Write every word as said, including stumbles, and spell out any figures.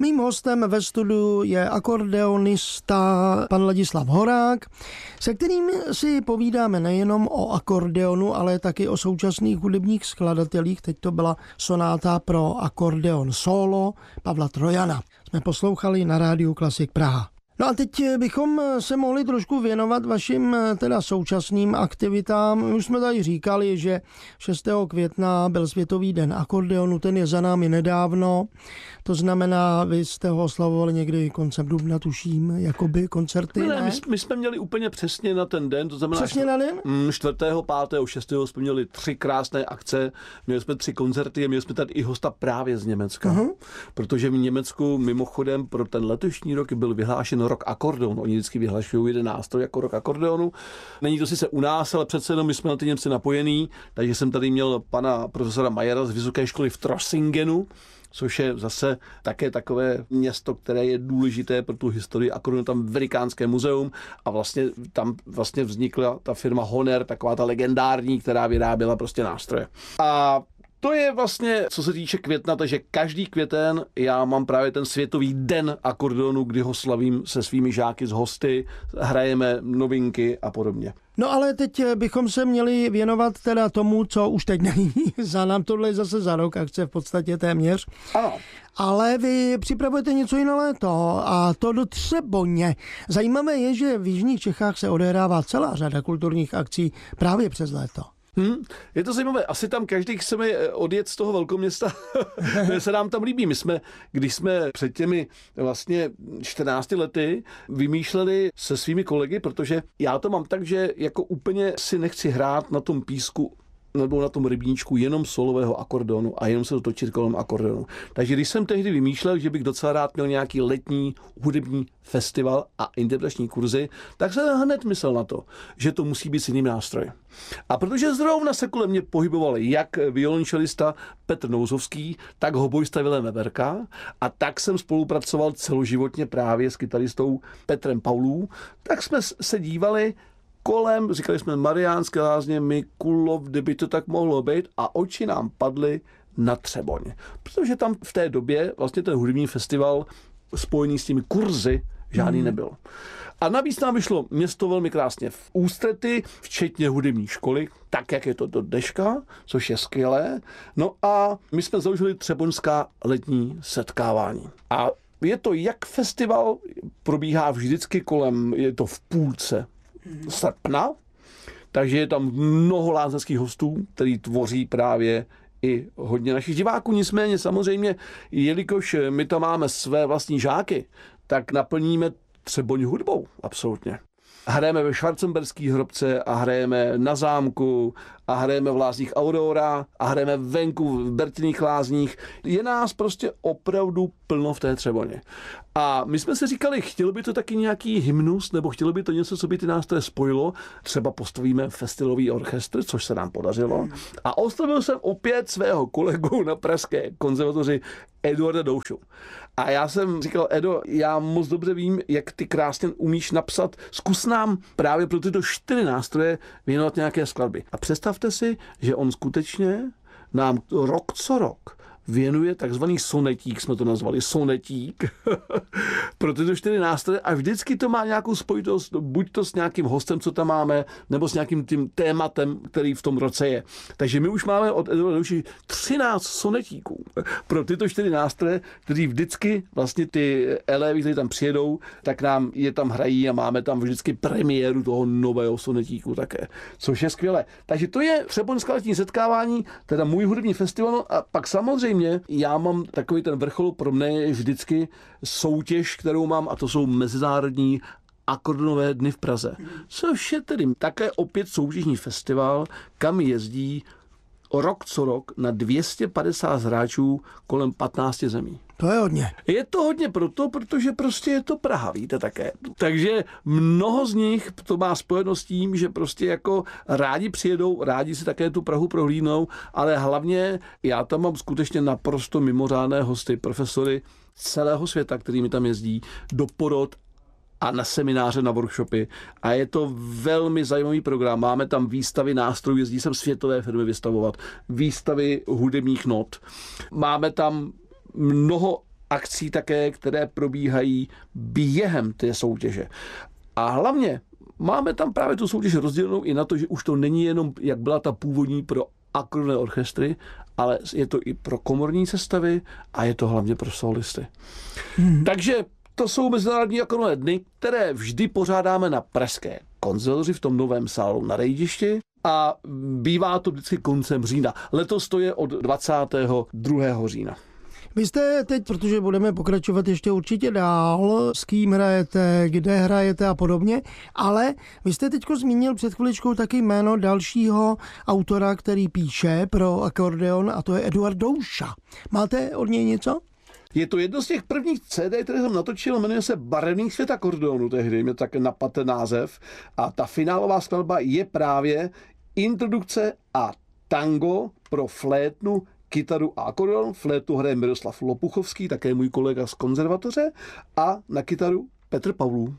Mým hostem ve studiu je akordeonista pan Ladislav Horák, se kterým si povídáme nejenom o akordeonu, ale taky o současných hudebních skladatelích. Teď to byla sonáta pro akordeon solo Pavla Trojana. Jsme poslouchali na rádiu Klasik Praha. No a teď bychom se mohli trošku věnovat vašim teda současným aktivitám. Už jsme tady říkali, že šestého května byl Světový den akordeonu, ten je za námi nedávno. To znamená, vy jste ho oslavovali někdy koncem dubna, tuším, jakoby koncerty, ne? ne? My, my jsme měli úplně přesně na ten den, to znamená... Přesně na den? čtvrtého, pátého, šestého jsme měli tři krásné akce, měli jsme tři koncerty a měli jsme tady i hosta právě z Německa. Uh-huh. Protože v Německu mimochodem pro ten letošní rok byl vyhlášen rok akordeonu. Oni vždycky vyhlašují jeden nástroj jako rok akordeonu. Není to sice u nás, ale přece jenom my jsme na ty Němci napojení, takže jsem tady měl pana profesora Majera z Vysoké školy v Trossingenu, což je zase také takové město, které je důležité pro tu historii akordeonu, tam velikánské muzeum a vlastně tam vlastně vznikla ta firma Honer, taková ta legendární, která vyráběla prostě nástroje. A to je vlastně, co se týče května, takže každý květen já mám právě ten Světový den akordeonu, kdy ho slavím se svými žáky z hosty, hrajeme novinky a podobně. No ale teď bychom se měli věnovat teda tomu, co už teď není za nám, tohle je zase za rok akce v podstatě téměř. Ano. Ale vy připravujete něco i na léto a to do Třeboně. Zajímavé je, že v jižních Čechách se odehrává celá řada kulturních akcí právě přes léto. Hmm, je to zajímavé. Asi tam každý chceme odjet z toho velkoměsta. se nám tam líbí. My jsme, když jsme před těmi vlastně čtrnácti lety vymýšleli se svými kolegy, protože já to mám tak, že jako úplně si nechci hrát na tom písku nebo na tom rybníčku jenom solového akordeonu a jenom se to točit kolem akordeonu. Takže když jsem tehdy vymýšlel, že bych docela rád měl nějaký letní hudební festival a interpretační kurzy, tak jsem hned myslel na to, že to musí být s jiným nástrojem. A protože zrovna se kolem mě pohyboval jak violončelista Petr Nouzovský, tak hobojista Vilém Weberka a tak jsem spolupracoval celoživotně právě s kytaristou Petrem Paulů, tak jsme se dívali kolem, říkali jsme Mariánské Lázně, Mikulov, kdyby to tak mohlo být, a oči nám padly na Třeboň. Protože tam v té době vlastně ten hudební festival spojený s těmi kurzy žádný hmm. nebyl. A navíc nám vyšlo město velmi krásně v ústrety, včetně hudební školy, tak, jak je to do dneška, což je skvělé. No a my jsme založili Třeboňská letní setkávání. A je to jak festival, probíhá vždycky kolem, je to v půlce srpna, takže je tam mnoho lázeňských hostů, který tvoří právě i hodně našich diváků. Nicméně samozřejmě, jelikož my tam máme své vlastní žáky, tak naplníme Třeboň hudbou, absolutně. Hrajeme ve Schwarzenberský hrobce a hrajeme na zámku a hrajeme v Lázních Aurora a hrajeme venku v Bertiných Lázních. Je nás prostě opravdu plno v té Třeboně. A my jsme si říkali, chtělo by to taky nějaký hymnus, nebo chtělo by to něco, co by ty nástroje spojilo. Třeba postavíme festivalový orchestr, což se nám podařilo. A oslovil jsem opět svého kolegu na Pražské konzervatoři Eduarda Doušu. A já jsem říkal, Edo, já moc dobře vím, jak ty krásně umíš napsat. Zkus nám právě pro tyto čtyři nástroje věnovat nějaké skladby. A představte si, že on skutečně nám rok co rok věnuje takzvaný sonetík, jsme to nazvali sonetík, pro tyto čtyři nástroje a vždycky to má nějakou spojitost, buď to s nějakým hostem, co tam máme, nebo s nějakým tím tématem, který v tom roce je. Takže my už máme od Eduarda Douši třináct sonetíků pro tyto čtyři nástroje, kteří vždycky vlastně ty elevy, kteří tam přijedou, tak nám je tam hrají a máme tam vždycky premiéru toho nového sonetíku také, což je skvělé. Takže to je Třeboňská letní setkávání, teda můj hudební festival a pak samozřejmě já mám takový ten vrchol, pro mě je vždycky soutěž, kterou mám, a to jsou mezinárodní akordeonové dny v Praze. Což je tedy také opět soutěžní festival, kam jezdí rok co rok na dvě stě padesát hráčů kolem patnácti zemí. To je hodně. Je to hodně proto, protože prostě je to Praha, víte také. Takže mnoho z nich to má spojeno s tím, že prostě jako rádi přijedou, rádi si také tu Prahu prohlídnou, ale hlavně já tam mám skutečně naprosto mimořádné hosty, profesory celého světa, kterými tam jezdí, do porod a na semináře, na workshopy. A je to velmi zajímavý program. Máme tam výstavy nástrojů, jezdí sem světové firmy vystavovat, výstavy hudebních not. Máme tam mnoho akcí také, které probíhají během té soutěže. A hlavně máme tam právě tu soutěž rozdělenou i na to, že už to není jenom, jak byla ta původní pro akordeonové orchestry, ale je to i pro komorní sestavy a je to hlavně pro solisty. Hmm. Takže to jsou mezinárodní akordeonové dny, které vždy pořádáme na Pražské konzervatoři v tom novém sálu na Rejdišti a bývá to vždycky koncem října. Letos to je od dvacátého druhého října. Vy jste teď, protože budeme pokračovat ještě určitě dál, s kým hrajete, kde hrajete a podobně, ale vy jste teďko zmínil před chviličkou taky jméno dalšího autora, který píše pro akordeon, a to je Eduard Douša. Máte od něj něco? Je to jedno z těch prvních C D, které jsem natočil, jmenuje se Barevný svět akordeonu, tehdy mě tak napadl ten název. A ta finálová skladba je právě introdukce a tango pro flétnu, kytaru a akordeon. Flétu hraje Miroslav Lopuchovský, také můj kolega z konzervatoře, a na kytaru Petr Pavlů.